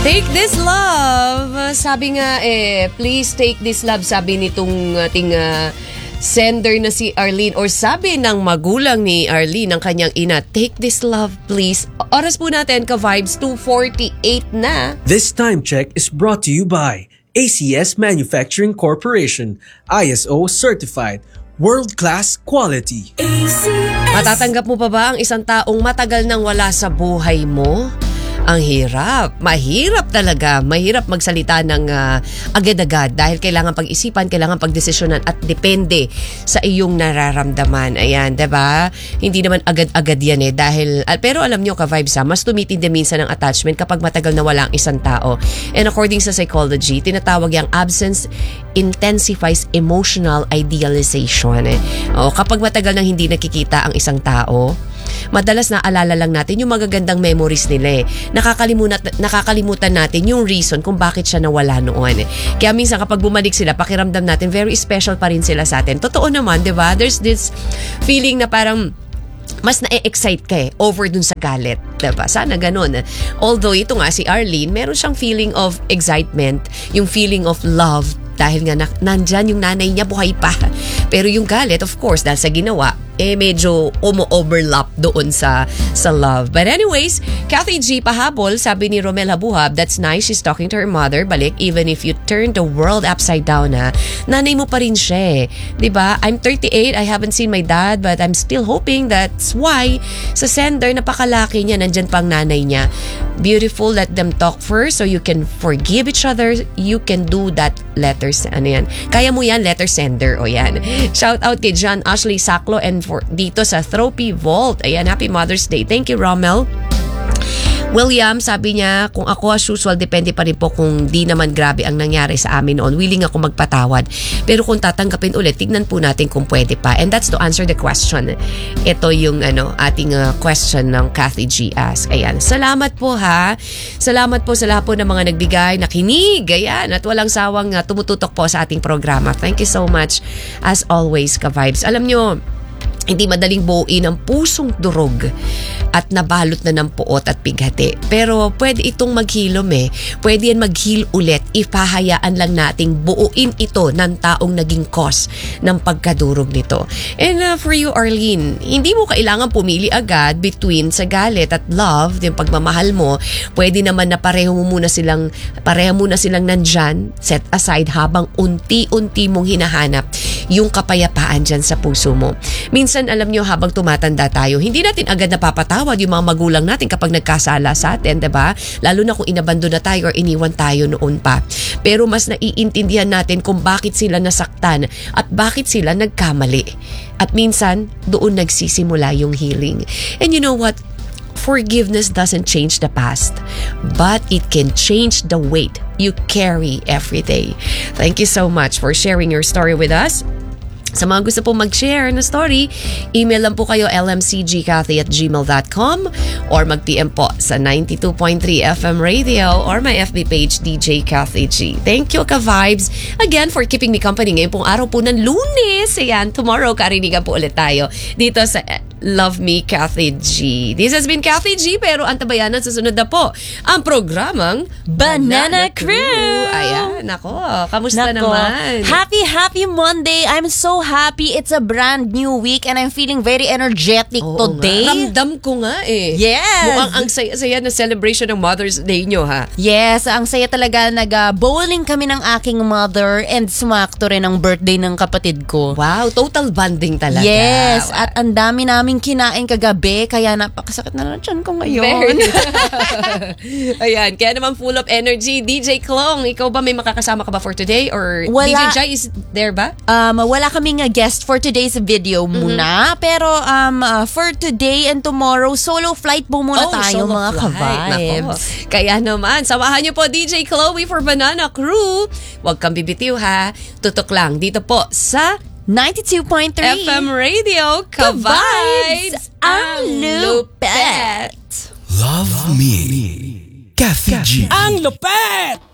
Take this love. Sabi nga please take this love, sabi nitong ating sender na si Arlene, or sabi ng magulang ni Arlene, ng kanyang ina, take this love please. Oras po natin ka-vibes 2:48 na. This time check is brought to you by ACS Manufacturing Corporation, ISO certified, world-class quality. Matatanggap mo pa ba ang isang taong matagal nang wala sa buhay mo? Ang hirap. Mahirap talaga. Mahirap magsalita ng agad-agad dahil kailangan pag-isipan, kailangan pagdesisyonan at depende sa iyong nararamdaman. Ayan, diba? Hindi naman agad-agad yan dahil, pero alam nyo ka-vibes mas tumitindi minsan ang attachment kapag matagal na wala ang isang tao. And according sa psychology, tinatawag yung absence intensifies emotional idealization. Kapag matagal nang hindi nakikita ang isang tao, madalas naalala lang natin yung magagandang memories nila. Nakakalimutan natin yung reason kung bakit siya nawala noon. Kaya minsan kapag bumalik sila, pakiramdam natin very special pa rin sila sa atin. Totoo naman, di ba? There's this feeling na parang mas na-excite ka over dun sa galit. Diba? Sana ganun. Although ito nga si Arlene, meron siyang feeling of excitement, yung feeling of love, dahil nga nandyan yung nanay niya buhay pa. Pero yung galit, of course, dahil sa ginawa, medyo umo-overlap doon sa love. But anyways, Kathy G pahabol, sabi ni Romel Habuhab, that's nice, she's talking to her mother, balik, even if you turn the world upside down nanay mo pa rin siya. Diba? I'm 38, I haven't seen my dad, but I'm still hoping that's why sa sender, napakalaki niya, nandyan pang nanay niya. Beautiful, let them talk first so you can forgive each other. You can do that letters, yan. Kaya mo yan, letter sender, o yan. Shout out kay John Ashley Saclo and dito sa Trophy Vault. Ayan, happy Mother's Day. Thank you, Rommel. William, sabi niya, kung ako as usual, depende pa rin po kung di naman grabe ang nangyari sa amin noon. Willing ako magpatawad. Pero kung tatanggapin ulit, tignan po natin kung pwede pa. And that's to answer the question. Ito yung ating question ng Kathy G ask. Ayan. Salamat po ha. Salamat po sa lahat po ng mga nagbigay, nakinig. Ayan. At walang sawang tumututok po sa ating programa. Thank you so much. As always, ka-vibes. Alam nyo, hindi madaling buuin ang pusong durog at nabalot na ng puot at pighati. Pero pwede itong maghilom Pwede yan maghil ulit. Ipahayaan lang nating buuin ito ng taong naging cause ng pagkadurog nito. And for you, Arlene, hindi mo kailangan pumili agad between sa galit at love, yung pagmamahal mo. Pwede naman na pareho muna silang nandyan, set aside habang unti-unti mong hinahanap yung kapayapaan dyan sa puso mo. Minsan, alam nyo, habang tumatanda tayo, hindi natin agad napapatawad yung mga magulang natin kapag nagkasala sa atin, diba? Lalo na kung inabandon na tayo or iniwan tayo noon pa. Pero mas naiintindihan natin kung bakit sila nasaktan at bakit sila nagkamali. At minsan, doon nagsisimula yung healing. And you know what? Forgiveness doesn't change the past, but it can change the weight you carry every day. Thank you so much for sharing your story with us. Sa mga gusto po mag-share na story, email lang po kayo lmcgkathy@gmail.com or mag-PM po sa 92.3 FM Radio or my FB page DJ Kathy G. Thank you, ka-vibes, again for keeping me company ngayon pong araw po ng Lunes. Ayan, tomorrow karinigan po ulit tayo dito sa Love Me, Kathy G. This has been Kathy G, pero antabayanan, susunod na po ang programang Banana Crew. Ayan, nako, kamusta naman? Happy Monday. I'm so happy. It's a brand new week and I'm feeling very energetic today. Ramdam ko nga Yes. Mukhang ang saya na celebration ng Mother's Day nyo, ha? Yes, ang saya talaga. Nag-bowling kami ng aking mother and sumakto rin ang birthday ng kapatid ko. Wow, total bonding talaga. Yes, wow. at ang dami namin kinain kagabi, kaya napakasakit na lang tiyan ko ngayon. Ayan, kaya naman full of energy. DJ Klong, ikaw ba may makakasama ka ba for today? Or wala. DJ Jai is there ba? Wala kaming guest for today's video muna. Pero for today and tomorrow, solo flight po muna tayo mga ka-vibes. Kaya naman, samahan niyo po DJ Chloe for Banana Crew. Huwag kang bibitiw ha. Tutok lang dito po sa 92.3 FM Radio, ka-vibes ang lupet. Love Me, Kathy G. Ang lupet!